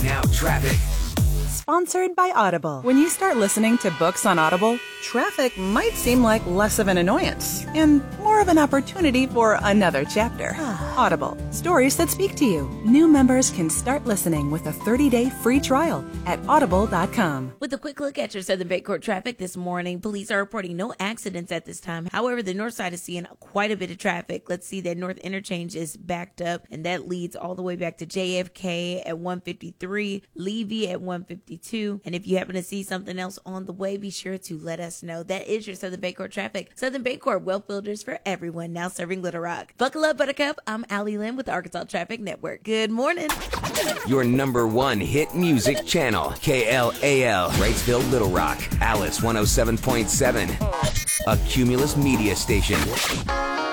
now traffic. Sponsored by Audible. When you start listening to books on Audible, traffic might seem like less of an annoyance and more of an opportunity for another chapter. Audible, stories that speak to you. New members can start listening with a 30-day free trial at audible.com. With a quick look at your Southern Bayport traffic this morning, police are reporting no accidents at this time. However, the north side is seeing quite a bit of traffic. Let's see that North Interchange is backed up, and that leads all the way back to JFK at 153, Levy at 152. And if you happen to see something else on the way, be sure to let us know. That is your Southern Bayport traffic. Southern Bayport, well filters for everyone, now serving Little Rock. Buckle up, Buttercup. I'm Allie Lynn with the Arkansas Traffic Network. Good morning. Your number one hit music channel, KLAL, Wrightsville, Little Rock, Alice 107.7, a Cumulus media station.